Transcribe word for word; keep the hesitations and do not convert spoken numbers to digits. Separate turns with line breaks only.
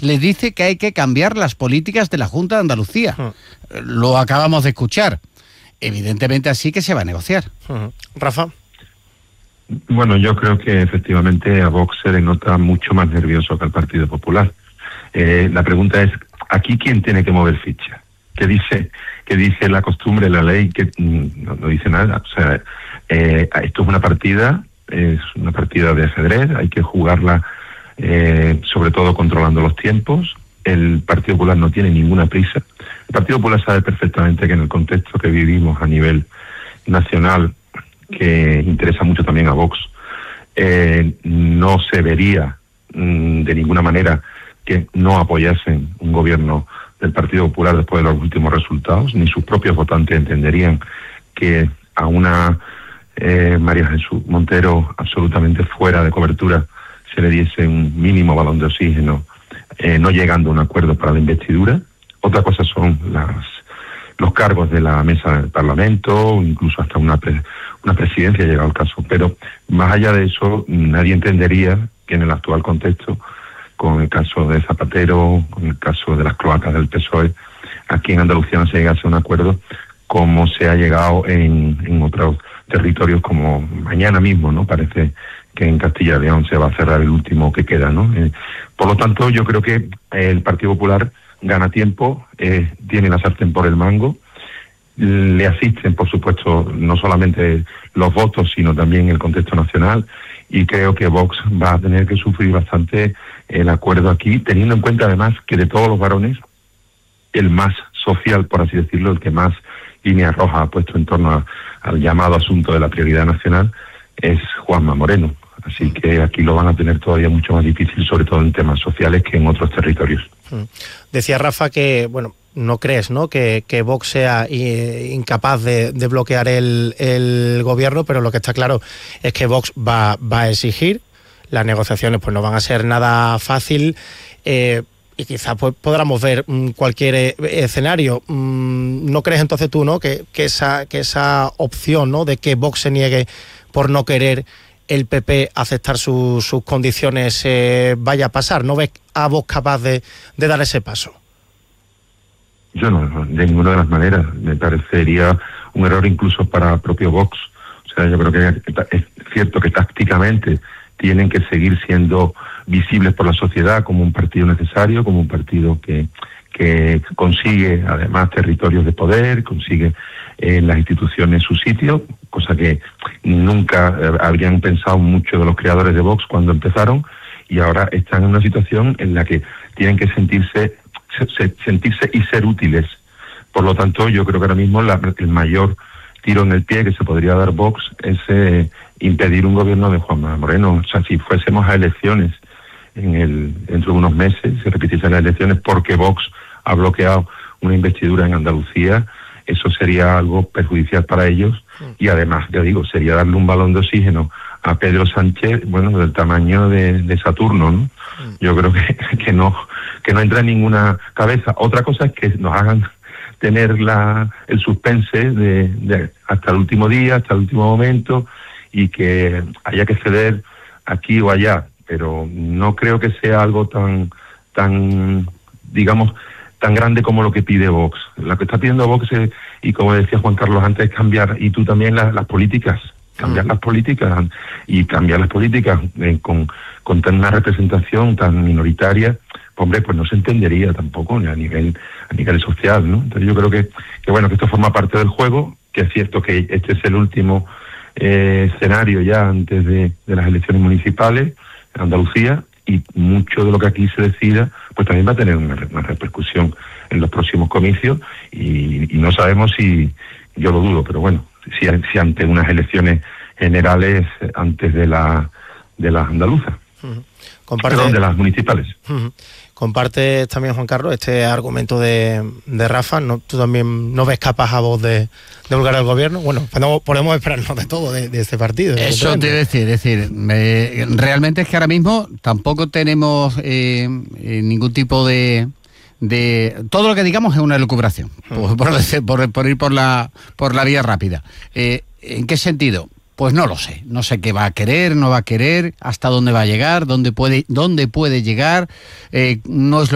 les dice que hay que cambiar las políticas de la Junta de Andalucía. Uh-huh. Lo acabamos de escuchar. Evidentemente así que se va a negociar.
Uh-huh. Rafa.
Bueno, yo creo que efectivamente a Vox se le nota mucho más nervioso que al Partido Popular. Eh, la pregunta es, ¿aquí quién tiene que mover ficha? ¿Qué dice, qué dice la costumbre, la ley? Que no, no dice nada. O sea, eh, esto es una partida, es una partida de ajedrez, hay que jugarla eh, sobre todo controlando los tiempos. El Partido Popular no tiene ninguna prisa. El Partido Popular sabe perfectamente que en el contexto que vivimos a nivel nacional, que interesa mucho también a Vox, eh, no se vería mmm, de ninguna manera que no apoyasen un gobierno del Partido Popular después de los últimos resultados, ni sus propios votantes entenderían que a una eh, María Jesús Montero absolutamente fuera de cobertura se le diese un mínimo balón de oxígeno, eh, no llegando a un acuerdo para la investidura. Otra cosa son las los cargos de la mesa del Parlamento, incluso hasta una pre, una presidencia ha llegado al caso. Pero más allá de eso, nadie entendería que en el actual contexto, con el caso de Zapatero, con el caso de las cloacas del P S O E, aquí en Andalucía no se llegase a un acuerdo como se ha llegado en, en otros territorios, como mañana mismo, ¿no? Parece que en Castilla y León se va a cerrar el último que queda, ¿no? Eh, por lo tanto, yo creo que el Partido Popular gana tiempo, eh, tiene la sartén por el mango, le asisten, por supuesto, no solamente los votos, sino también el contexto nacional, y creo que Vox va a tener que sufrir bastante el acuerdo aquí, teniendo en cuenta además que de todos los varones, el más social, por así decirlo, el que más línea roja ha puesto en torno a, al llamado asunto de la prioridad nacional, es Juanma Moreno. Así que aquí lo van a tener todavía mucho más difícil, sobre todo en temas sociales, que en otros territorios.
Decía Rafa que, bueno, no crees, ¿no?, que, que Vox sea eh, incapaz de, de bloquear el, el gobierno, pero lo que está claro es que Vox va, va a exigir. Las negociaciones pues no van a ser nada fácil, eh, y quizás pues podamos ver mmm, cualquier eh, escenario. Mm, ¿no crees entonces tú, no, que, que esa que esa opción, ¿no?, de que Vox se niegue por no querer el P P aceptar su, sus condiciones eh, vaya a pasar? ¿No ves a Vox capaz de, de dar ese paso?
Yo no, de ninguna de las maneras. Me parecería un error incluso para el propio Vox. O sea, yo creo que es cierto que tácticamente tienen que seguir siendo visibles por la sociedad como un partido necesario, como un partido que, que consigue además territorios de poder, consigue en eh, las instituciones su sitio, cosa que nunca eh, habrían pensado mucho de los creadores de Vox cuando empezaron, y ahora están en una situación en la que tienen que sentirse se, sentirse y ser útiles. Por lo tanto, yo creo que ahora mismo la, el mayor tiro en el pie que se podría dar Vox es eh, impedir un gobierno de Juanma Moreno. O sea, si fuésemos a elecciones en el dentro de unos meses, se repitiesen las elecciones porque Vox ha bloqueado una investidura en Andalucía, eso sería algo perjudicial para ellos, y además, ya digo, sería darle un balón de oxígeno a Pedro Sánchez, bueno, del tamaño de, de Saturno, ¿no? Yo creo que, que no que no entra en ninguna cabeza. Otra cosa es que nos hagan tener la el suspense de, de hasta el último día, hasta el último momento, y que haya que ceder aquí o allá, pero no creo que sea algo tan tan digamos tan grande como lo que pide Vox. Lo que está pidiendo Vox es, y como decía Juan Carlos antes, es cambiar, y tú también, las, las políticas, cambiar uh-huh. las políticas, y cambiar las políticas eh, con, con tan una representación tan minoritaria, hombre, pues no se entendería tampoco a nivel a nivel social, ¿no? Entonces yo creo que, que bueno, que esto forma parte del juego, que es cierto que este es el último eh, escenario ya antes de, de las elecciones municipales en Andalucía, y mucho de lo que aquí se decida pues también va a tener una, una repercusión en los próximos comicios, y, y no sabemos si, yo lo dudo, pero bueno, si, si ante unas elecciones generales antes de la de las andaluzas, uh-huh. Comparte, perdón, de las municipales.
Uh-huh. Compartes también, Juan Carlos, este argumento de, de Rafa, ¿no? ¿Tú también no ves capaz a Vox de, de holgar al gobierno? Bueno, podemos, podemos esperarnos de todo de, de este partido.
Eso te iba a decir, es decir, me, realmente es que ahora mismo tampoco tenemos eh, eh, ningún tipo de... de todo lo que digamos es una elucubración, uh-huh. por, por, por, por ir por la por la vía rápida. Eh, ¿En qué sentido? Pues no lo sé, no sé qué va a querer, no va a querer, hasta dónde va a llegar, dónde puede, dónde puede llegar, eh, no es lo